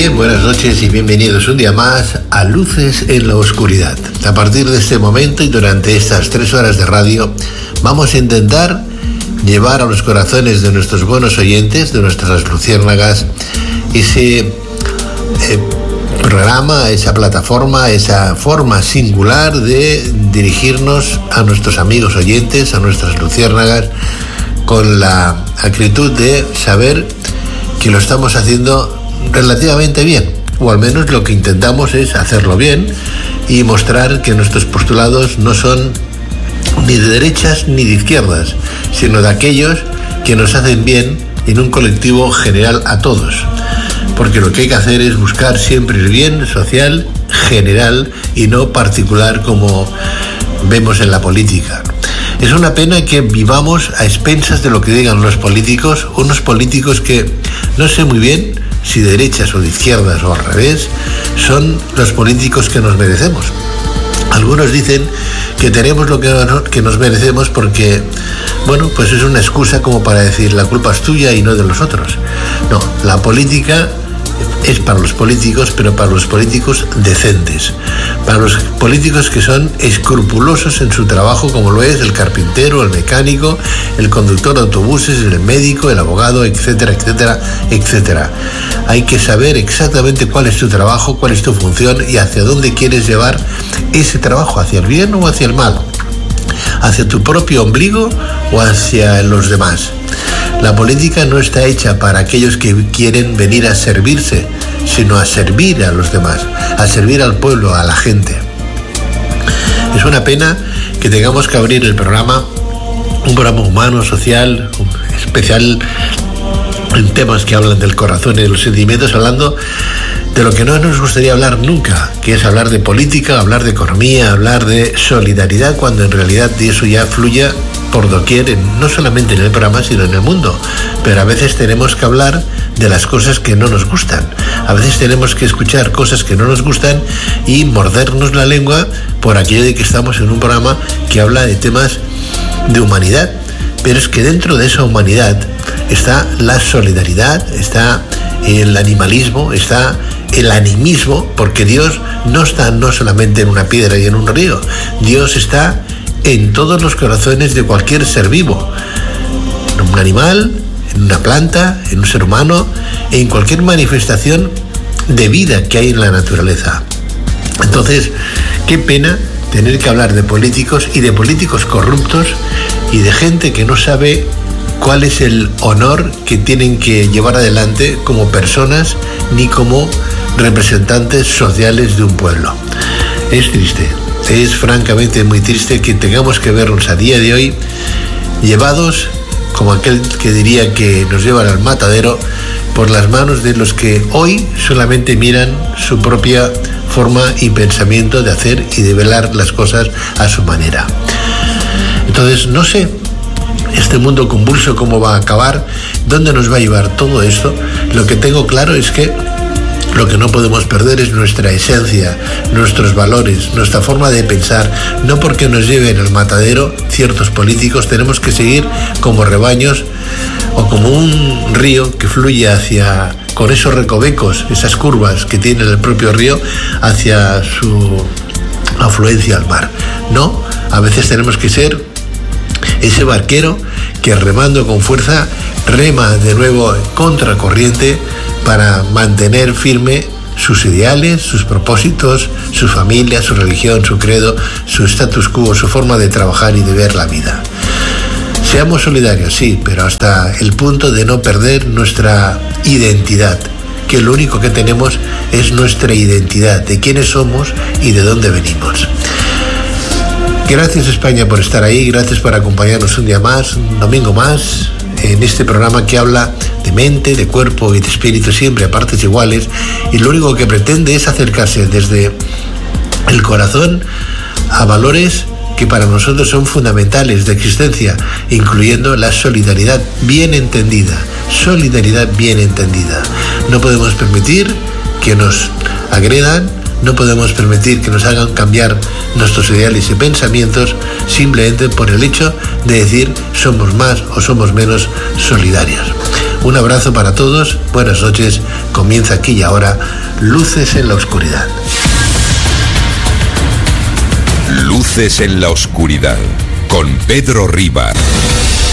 Bien, buenas noches y bienvenidos un día más a Luces en la Oscuridad. A partir de este momento y durante estas 3 horas de radio vamos a intentar llevar a los corazones de nuestros buenos oyentes, de nuestras luciérnagas, ese programa, esa plataforma, esa forma singular de dirigirnos a nuestros amigos oyentes, a nuestras luciérnagas, con la acritud de saber que lo estamos haciendo relativamente bien, o al menos lo que intentamos es hacerlo bien y mostrar que nuestros postulados no son ni de derechas ni de izquierdas, sino de aquellos que nos hacen bien en un colectivo general a todos, porque lo que hay que hacer es buscar siempre el bien social general y no particular como vemos en la política. Es una pena que vivamos a expensas de lo que digan los políticos, unos políticos que no sé muy bien si de derechas o de izquierdas o al revés, son los políticos que nos merecemos. Algunos dicen que tenemos lo que nos merecemos porque, bueno, pues es una excusa como para decir la culpa es tuya y no de los otros. No, la política es para los políticos, pero para los políticos decentes, para los políticos que son escrupulosos en su trabajo, como lo es el carpintero, el mecánico, el conductor de autobuses, el médico, el abogado, etcétera, etcétera, etcétera. Hay que saber exactamente cuál es tu trabajo, cuál es tu función y hacia dónde quieres llevar ese trabajo, hacia el bien o hacia el mal, hacia tu propio ombligo o hacia los demás. La política no está hecha para aquellos que quieren venir a servirse, sino a servir a los demás, a servir al pueblo, a la gente. Es una pena que tengamos que abrir el programa, un programa humano, social, especial en temas que hablan del corazón y de los sentimientos, hablando de lo que no nos gustaría hablar nunca, que es hablar de política, hablar de economía, hablar de solidaridad, cuando en realidad eso ya fluye por doquier, no solamente en el programa, sino en el mundo. Pero a veces tenemos que hablar de las cosas que no nos gustan. A veces tenemos que escuchar cosas que no nos gustan y mordernos la lengua por aquello de que estamos en un programa que habla de temas de humanidad. Pero es que dentro de esa humanidad está la solidaridad, está el animalismo, está el animismo, porque Dios no está no solamente en una piedra y en un río, Dios está en todos los corazones de cualquier ser vivo, en un animal, en una planta, en un ser humano, en cualquier manifestación de vida que hay en la naturaleza. Entonces, qué pena tener que hablar de políticos y de políticos corruptos y de gente que no sabe cuál es el honor que tienen que llevar adelante como personas ni como representantes sociales de un pueblo. Es triste. Es francamente muy triste que tengamos que vernos a día de hoy llevados, como aquel que diría que nos llevan al matadero, por las manos de los que hoy solamente miran su propia forma y pensamiento de hacer y de velar las cosas a su manera. Entonces, no sé, este mundo convulso, cómo va a acabar, dónde nos va a llevar todo esto. Lo que tengo claro es que lo que no podemos perder es nuestra esencia, nuestros valores, nuestra forma de pensar. No porque nos lleven al matadero ciertos políticos, tenemos que seguir como rebaños o como un río que fluye hacia, con esos recovecos, esas curvas que tiene el propio río, hacia su afluencia al mar. No, a veces tenemos que ser ese barquero que remando con fuerza rema de nuevo contracorriente para mantener firme sus ideales, sus propósitos, su familia, su religión, su credo, su status quo, su forma de trabajar y de ver la vida. Seamos solidarios, sí, pero hasta el punto de no perder nuestra identidad, que lo único que tenemos es nuestra identidad, de quiénes somos y de dónde venimos. Gracias, España, por estar ahí, gracias por acompañarnos un día más, un domingo más, en este programa que habla de mente, de cuerpo y de espíritu, siempre a partes iguales, y lo único que pretende es acercarse desde el corazón a valores que para nosotros son fundamentales de existencia, incluyendo la solidaridad bien entendida. Solidaridad bien entendida. No podemos permitir que nos agredan, no podemos permitir que nos hagan cambiar nuestros ideales y pensamientos simplemente por el hecho de decir somos más o somos menos solidarios. Un abrazo para todos, buenas noches, comienza aquí y ahora Luces en la Oscuridad. Luces en la Oscuridad, con Pedro Riba.